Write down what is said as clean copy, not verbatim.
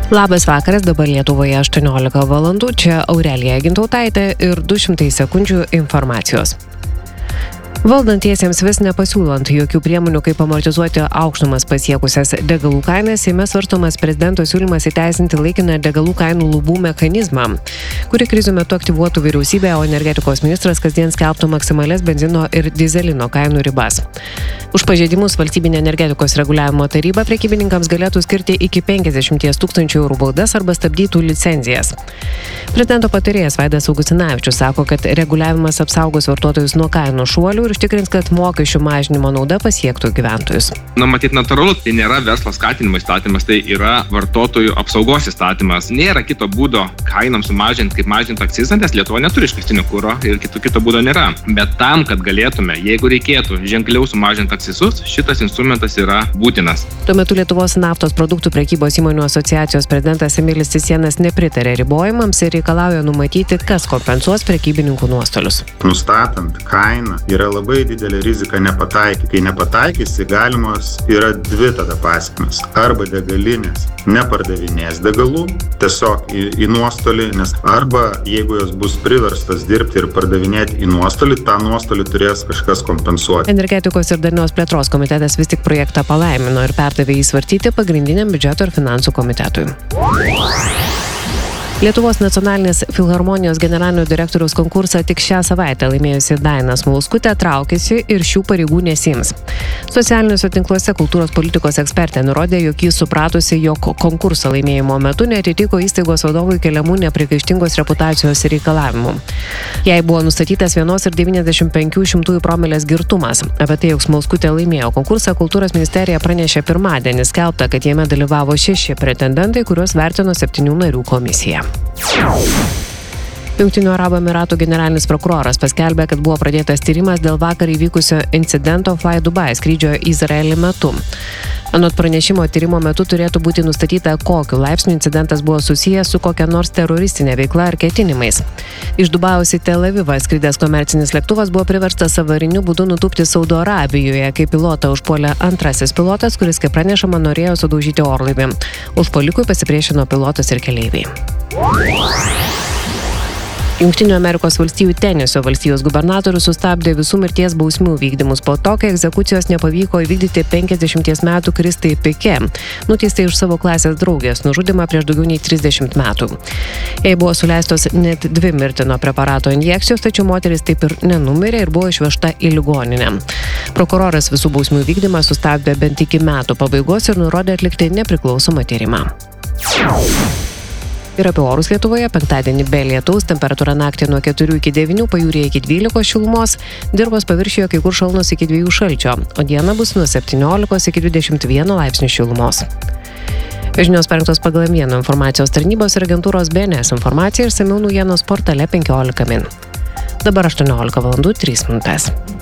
Labas vakaras, dabar Lietuvoje 18 valandų, čia Aurelija Gintautaitė ir 200 sekundžių informacijos. Valdantiesiems vis nepasiūlant jokių priemonių, kaip amortizuoti aukštumas pasiekusias degalų kainas, Seime svarstomas prezidento siūlymas įteisinti laikiną degalų kainų lubų mechanizmą, kuri krizių metu aktyvuotų vyriausybė, o energetikos ministras kasdien skelbtų maksimalias benzino ir dizelino kainų ribas. Už pažeidimus valstybinė energetikos reguliavimo taryba prekybininkams galėtų skirti iki 50 000 eurų baudas arba stabdytų licenzijas. Prezidento patarėjas Vaidas Augustinavičius sako, kad reguliavimas apsaugos vartotojus nuo kainų šuolių ir užtikrins, kad mokesčių mažinimo nauda pasiektų gyventojus. Matyt, natūralu, tai nėra verslo skatinimo įstatymas, tai yra vartotojų apsaugos įstatymas. Nėra kito būdo kainoms sumažinti, kaip mažinti akcizą, nes Lietuva neturi iškastinio kuro ir kito būdo nėra. Bet tam, kad galėtume, jeigu reikėtų ženkliau sumažinti akcizus, šitas instrumentas yra būtinas. Tuo metu Lietuvos naftos produktų prekybos įmonių asociacijos prezidentas Emilis Cicėnas nepritarė ribojimams ir reikalauja numatyti, kas kompensuos prekybininkų nuostolius. Nustatant kainą yra labai didelė rizika nepataikyti. Kai nepataikysi, galimos yra dvi tada pasekmės. Arba degalinės nepardavinės degalų, tiesiog į nuostolį, nes arba jeigu jos bus priverstas dirbti ir pardavinėti į nuostolį, tą nuostolį turės kažkas kompensuoti. Energetikos ir darnios plėtros komitetas vis tik projektą palaimino ir perdavė jį svarstyti pagrindiniam biudžeto ir finansų komitetui. Lietuvos nacionalinės filharmonijos generalinio direktoriaus konkursą tik šią savaitę laimėjusi Daina Smulskutė traukiasi ir šių pareigų nesiims. Socialiniuose tinkluose kultūros politikos ekspertė nurodė, jog jis supratusi, jog konkurso laimėjimo metu neatitiko įstaigos vadovui keliamų neprikaištingos reputacijos reikalavimų. Jai buvo nustatytas 1,95 promilės girtumas. Apie tai, jog Smulskutė laimėjo konkursą, kultūros ministerija pranešė pirmadienį, skelbta, kad jame dalyvavo 6 pretendentai, kuriuos vertino 7 narių komisija. Jungtinių Arabų Emyratų generalinis prokuroras paskelbė, kad buvo pradėtas tyrimas dėl vakar įvykusio incidento Fly Dubai skrydžio į Izraelį metu. Anot pranešimo, tyrimo metu turėtų būti nustatyta, kokiu laipsniu incidentas buvo susijęs su kokia nors teroristinė veikla ar ketinimais. Iš Dubajaus į Tel Avivą skridęs komercinis lėktuvas buvo priverstas avariniu būdu nutūpti Saudo Arabijoje, kai pilotą užpuolė antrasis pilotas, kuris, kaip pranešama, norėjo sudaužyti orlaivį. Užpuolikui pasipriešino pilotas ir keleiviai. Jungtinių Amerikos valstijų Tenesio valstijos gubernatorius sustabdė visų mirties bausmių vykdymus po to, kai egzekucijos nepavyko įvykdyti 50 metų Kristai Pike, nuteistai už savo klasės draugės nužudymą prieš daugiau nei 30 metų. Jai buvo suleistos net 2 mirtino preparato injekcijos, tačiau moteris taip ir nenumirė ir buvo išvežta į ligoninę. Prokuroras visų bausmių vykdymą sustabdė bent iki metų pabaigos ir nurodė atlikti nepriklausomą tyrimą. Ir apie orus Lietuvoje: penktadienį be lietaus, temperatūra naktį nuo 4 iki 9, pajūryje iki 12 šilumos, dirvos paviršiuje kai kur šalnos iki 2 šalčio, o dieną bus nuo 17 iki 21 laipsnių šilumos. Žinios parengtos pagal Vieno informacijos tarnybos ir agentūros BNS informaciją ir išsamiau naujienos portale 15 min. Dabar 18 valandų 3 minutės.